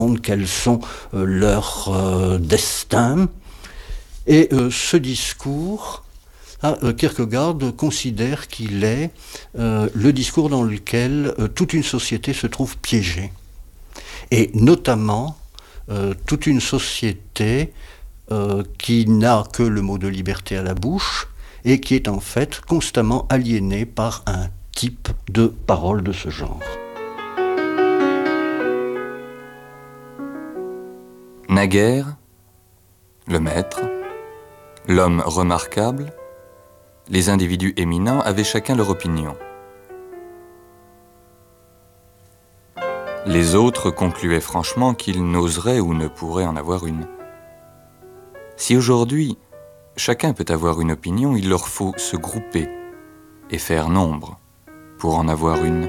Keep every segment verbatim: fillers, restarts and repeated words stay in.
quels sont euh, leurs euh, destins. Et euh, ce discours, ah, euh, Kierkegaard considère qu'il est euh, le discours dans lequel euh, toute une société se trouve piégée. Et notamment, euh, toute une société euh, qui n'a que le mot de liberté à la bouche et qui est en fait constamment aliénée par un type de parole de ce genre. Naguère, le maître, l'homme remarquable, les individus éminents avaient chacun leur opinion. Les autres concluaient franchement qu'ils n'oseraient ou ne pourraient en avoir une. Si aujourd'hui, chacun peut avoir une opinion, il leur faut se grouper et faire nombre pour en avoir une.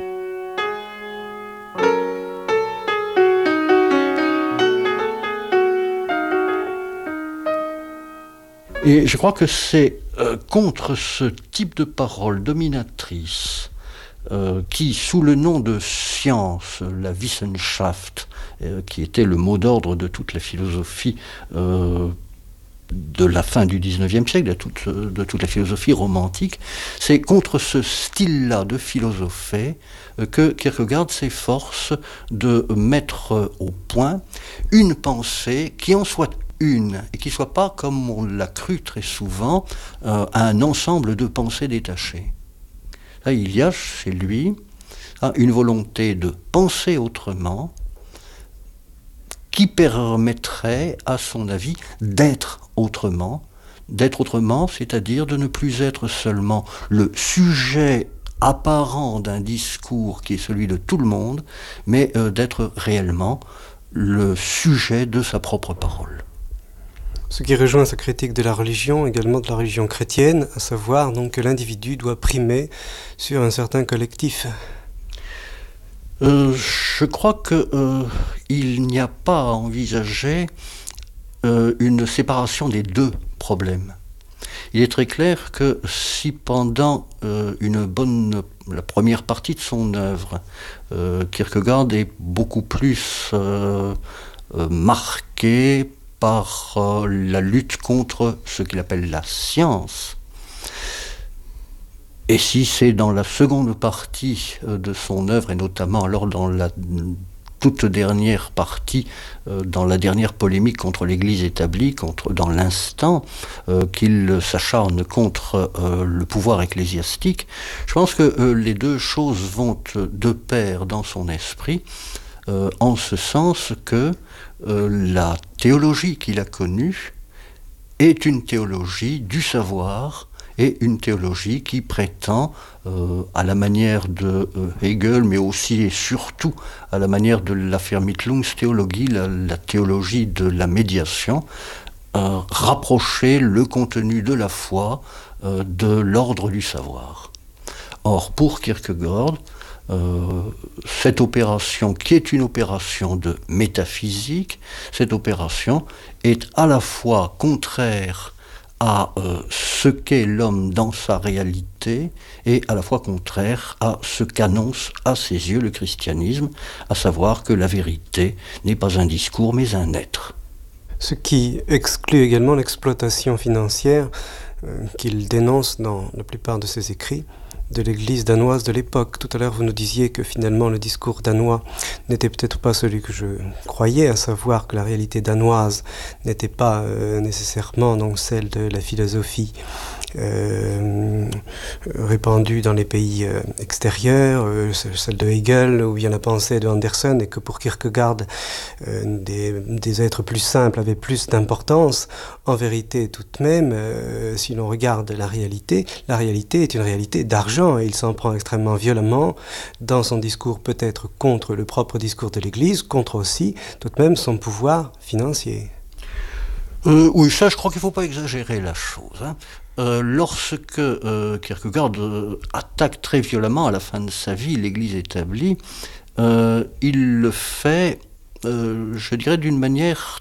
Et je crois que c'est euh, contre ce type de parole dominatrice euh, qui, sous le nom de science, la Wissenschaft, euh, qui était le mot d'ordre de toute la philosophie euh, de la fin du dix-neuvième siècle, de toute, de toute la philosophie romantique, c'est contre ce style-là de philosopher euh, que Kierkegaard s'efforce de mettre au point une pensée qui en soit une, et qui ne soit pas, comme on l'a cru très souvent, euh, un ensemble de pensées détachées. Là, il y a chez lui hein, une volonté de penser autrement qui permettrait, à son avis, d'être autrement. D'être autrement, c'est-à-dire de ne plus être seulement le sujet apparent d'un discours qui est celui de tout le monde, mais euh, d'être réellement le sujet de sa propre parole. Ce qui rejoint sa critique de la religion, également de la religion chrétienne, à savoir donc que l'individu doit primer sur un certain collectif. Euh, je crois qu'il euh, n'y a pas à envisager euh, une séparation des deux problèmes. Il est très clair que si pendant euh, une bonne, la première partie de son œuvre, euh, Kierkegaard est beaucoup plus euh, euh, marqué par euh, la lutte contre ce qu'il appelle la science. Et si c'est dans la seconde partie euh, de son œuvre, et notamment alors dans la toute dernière partie, euh, dans la dernière polémique contre l'Église établie, contre, dans l'instant, euh, qu'il s'acharne contre euh, le pouvoir ecclésiastique, je pense que euh, les deux choses vont de pair dans son esprit, euh, en ce sens que Euh, la théologie qu'il a connue est une théologie du savoir et une théologie qui prétend, euh, à la manière de euh, Hegel, mais aussi et surtout à la manière de la Vermittlungstheologie, la, la théologie de la médiation, euh, rapprocher le contenu de la foi euh, de l'ordre du savoir. Or, pour Kierkegaard, Euh, cette opération, qui est une opération de métaphysique, cette opération est à la fois contraire à euh, ce qu'est l'homme dans sa réalité et à la fois contraire à ce qu'annonce à ses yeux le christianisme, à savoir que la vérité n'est pas un discours mais un être. Ce qui exclut également l'exploitation financière euh, qu'il dénonce dans la plupart de ses écrits de l'Église danoise de l'époque. Tout à l'heure, vous nous disiez que finalement le discours danois n'était peut-être pas celui que je croyais, à savoir que la réalité danoise n'était pas euh, nécessairement donc celle de la philosophie euh, répandue dans les pays euh, extérieurs, euh, celle de Hegel ou bien la pensée de Andersen, et que pour Kierkegaard, euh, des, des êtres plus simples avaient plus d'importance. En vérité, tout de même, euh, si l'on regarde la réalité, la réalité est une réalité d'argent, et il s'en prend extrêmement violemment dans son discours, peut-être contre le propre discours de l'Église, contre aussi tout de même son pouvoir financier. Euh, oui, ça, je crois qu'il ne faut pas exagérer la chose. Hein. Euh, lorsque euh, Kierkegaard euh, attaque très violemment à la fin de sa vie l'Église établie, euh, il le fait, euh, je dirais, d'une manière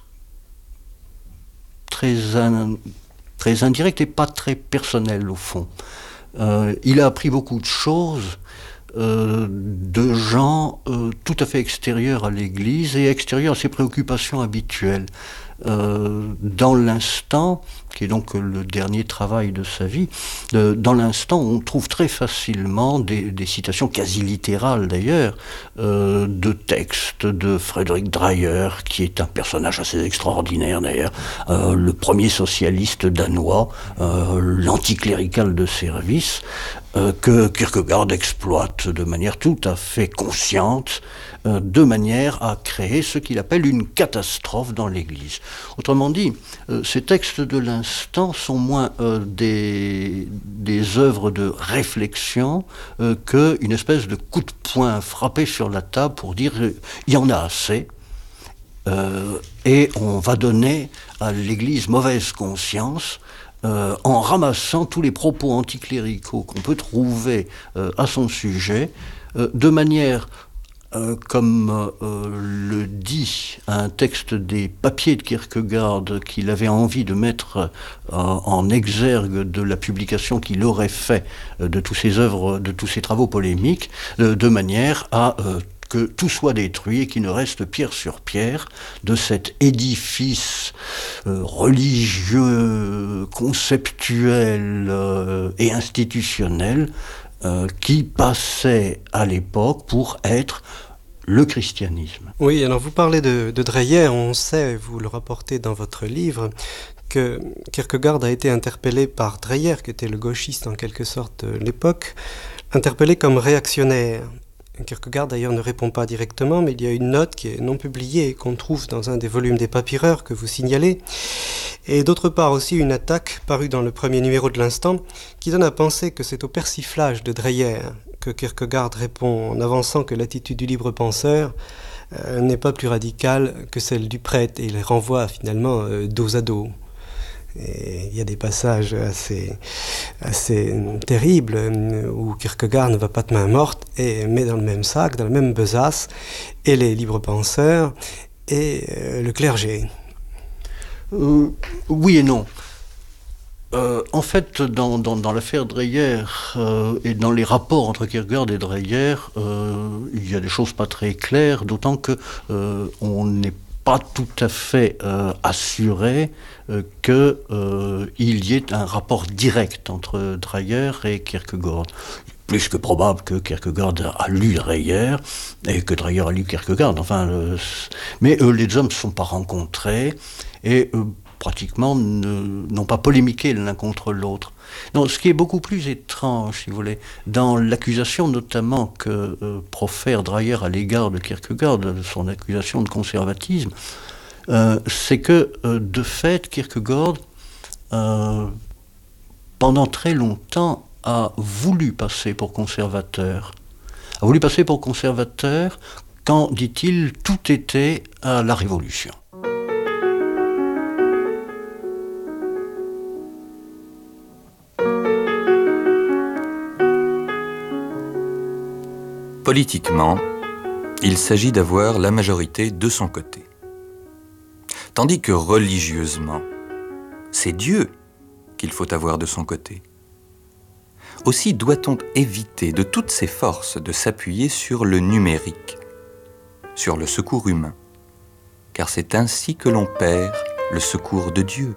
très, in, très indirecte et pas très personnelle au fond. Euh, il a appris beaucoup de choses euh, de gens euh, tout à fait extérieurs à l'Église et extérieurs à ses préoccupations habituelles. Euh, dans l'instant, qui est donc le dernier travail de sa vie, euh, dans l'instant, on trouve très facilement des, des citations quasi littérales d'ailleurs, euh, de textes de Frédéric Dreyer, qui est un personnage assez extraordinaire d'ailleurs, euh, le premier socialiste danois, euh, l'anticlérical de service, euh, que Kierkegaard exploite de manière tout à fait consciente, euh, de manière à créer ce qu'il appelle une catastrophe dans l'Église. Autrement dit, euh, ces textes de l'instant sont moins euh, des, des œuvres de réflexion euh, qu'une espèce de coup de poing frappé sur la table pour dire euh, il y en a assez. Euh, et on va donner à l'Église mauvaise conscience euh, en ramassant tous les propos anticléricaux qu'on peut trouver euh, à son sujet, euh, de manière, euh, comme euh, le dit un texte des papiers de Kierkegaard qu'il avait envie de mettre euh, en exergue de la publication qu'il aurait fait euh, de tous ses œuvres, de tous ses travaux polémiques, euh, de manière à euh, que tout soit détruit et qu'il ne reste pierre sur pierre de cet édifice euh, religieux, conceptuel euh, et institutionnel euh, qui passait à l'époque pour être le christianisme. Oui, alors vous parlez de, de Dreyer, on sait, vous le rapportez dans votre livre, que Kierkegaard a été interpellé par Dreyer, qui était le gauchiste en quelque sorte de l'époque, interpellé comme réactionnaire. Kierkegaard d'ailleurs ne répond pas directement, mais il y a une note qui est non publiée, qu'on trouve dans un des volumes des Papyreurs que vous signalez, et d'autre part aussi une attaque parue dans le premier numéro de l'Instant, qui donne à penser que c'est au persiflage de Dreyer que Kierkegaard répond en avançant que l'attitude du libre penseur euh, n'est pas plus radicale que celle du prêtre, et il les renvoie finalement euh, dos à dos. Et il y a des passages assez, assez terribles où Kierkegaard ne va pas de main morte et met dans le même sac, dans la même besace, et les libres penseurs et euh, le clergé. Euh, oui et non. Euh, en fait, dans, dans, dans l'affaire Dreyer euh, et dans les rapports entre Kierkegaard et Dreyer, euh, il y a des choses pas très claires, d'autant que euh, on n'est pas tout à fait euh, assuré euh, qu'il euh, y ait un rapport direct entre Dreyer et Kierkegaard. Plus que probable que Kierkegaard a lu Dreyer et que Dreyer a lu Kierkegaard. Enfin, euh, mais euh, les hommes ne se sont pas rencontrés et euh, pratiquement ne, n'ont pas polémiqué l'un contre l'autre. Non, ce qui est beaucoup plus étrange, si vous voulez, dans l'accusation notamment que euh, profère Dreyer à l'égard de Kierkegaard, de son accusation de conservatisme, euh, c'est que, euh, de fait, Kierkegaard, euh, pendant très longtemps, a voulu passer pour conservateur. A voulu passer pour conservateur quand, dit-il, tout était à la Révolution. Politiquement, il s'agit d'avoir la majorité de son côté. Tandis que religieusement, c'est Dieu qu'il faut avoir de son côté. Aussi doit-on éviter de toutes ses forces de s'appuyer sur le numérique, sur le secours humain, car c'est ainsi que l'on perd le secours de Dieu.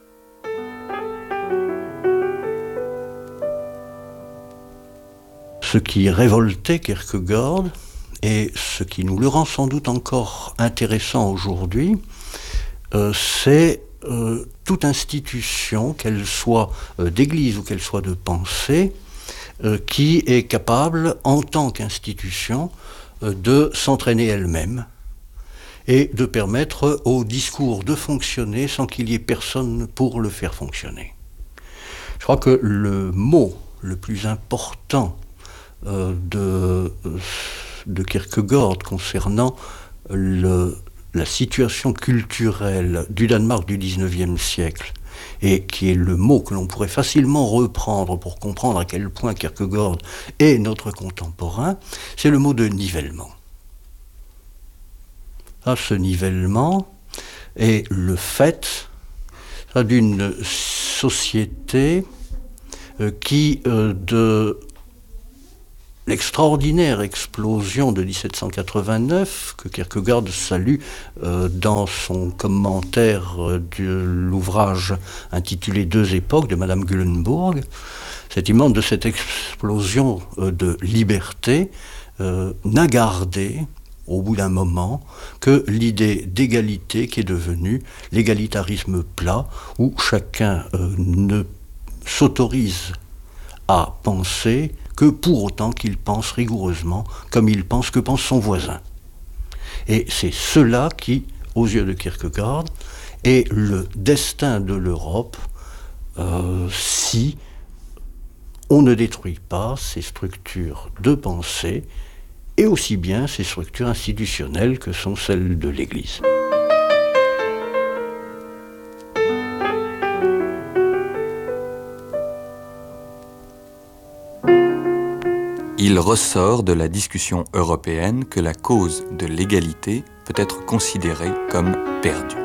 Ce qui révoltait Kierkegaard, et ce qui nous le rend sans doute encore intéressant aujourd'hui, euh, c'est euh, toute institution, qu'elle soit euh, d'église ou qu'elle soit de pensée, euh, qui est capable, en tant qu'institution, euh, de s'entraîner elle-même et de permettre au discours de fonctionner sans qu'il y ait personne pour le faire fonctionner. Je crois que le mot le plus important euh, de, de Kierkegaard concernant le, la situation culturelle du Danemark du dix-neuvième siècle, et qui est le mot que l'on pourrait facilement reprendre pour comprendre à quel point Kierkegaard est notre contemporain, c'est le mot de nivellement. Ah, ce nivellement est le fait ah, d'une société euh, qui, euh, de l'extraordinaire explosion de dix-sept cent quatre-vingt-neuf, que Kierkegaard salue euh, dans son commentaire euh, de l'ouvrage intitulé Deux époques de Madame Gullenburg, cette immense de cette explosion euh, de liberté euh, n'a gardé, au bout d'un moment, que l'idée d'égalité qui est devenue l'égalitarisme plat, où chacun euh, ne s'autorise à penser que pour autant qu'il pense rigoureusement comme il pense que pense son voisin. Et c'est cela qui, aux yeux de Kierkegaard, est le destin de l'Europe euh, si on ne détruit pas ces structures de pensée et aussi bien ces structures institutionnelles que sont celles de l'Église. Il ressort de la discussion européenne que la cause de l'égalité peut être considérée comme perdue.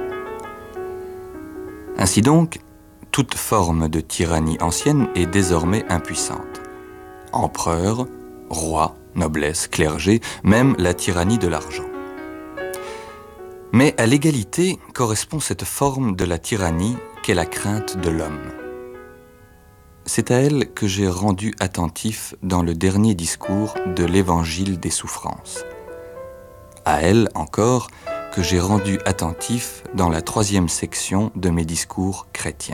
Ainsi donc, toute forme de tyrannie ancienne est désormais impuissante. Empereur, roi, noblesse, clergé, même la tyrannie de l'argent. Mais à l'égalité correspond cette forme de la tyrannie qu'est la crainte de l'homme. C'est à elle que j'ai rendu attentif dans le dernier discours de l'Évangile des souffrances. À elle encore que j'ai rendu attentif dans la troisième section de mes discours chrétiens.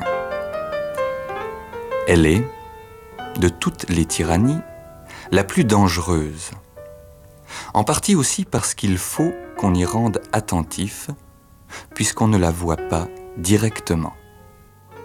Elle est, de toutes les tyrannies, la plus dangereuse, en partie aussi parce qu'il faut qu'on y rende attentif, puisqu'on ne la voit pas directement.